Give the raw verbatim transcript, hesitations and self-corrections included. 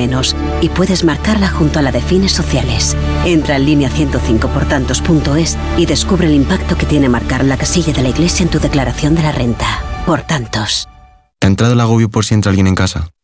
menos y puedes marcarla junto a la de fines sociales. Entra en línea ciento cinco por tantos punto es y descubre el impacto que tiene marcar la casilla de la Iglesia en tu declaración de la renta. Por tantos. ¿Te ha entrado el agobio por si entra alguien en casa?